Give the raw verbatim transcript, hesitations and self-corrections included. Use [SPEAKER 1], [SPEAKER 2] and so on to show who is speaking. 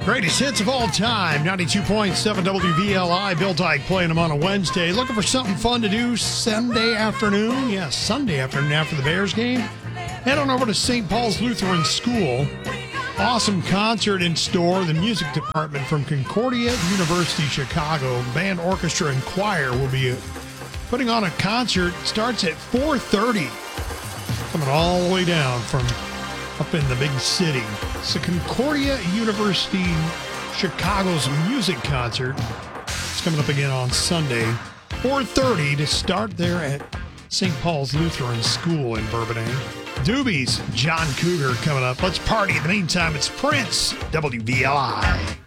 [SPEAKER 1] Greatest hits of all time, ninety-two point seven W V L I. Bill Dyke playing them on a Wednesday. Looking for something fun to do Sunday afternoon? Yes, Sunday afternoon after the Bears game. Head on over to Saint Paul's Lutheran School. Awesome concert in store. The music department from Concordia University, Chicago. Band, orchestra, and choir will be putting on a concert. Starts at four thirty. Coming all the way down from up in the big city. It's the Concordia University Chicago's music concert. It's coming up again on Sunday, four thirty to start there at Saint Paul's Lutheran School in Bourbonnais. Doobies, John Cougar coming up. Let's party. In the meantime, it's Prince, W V L I.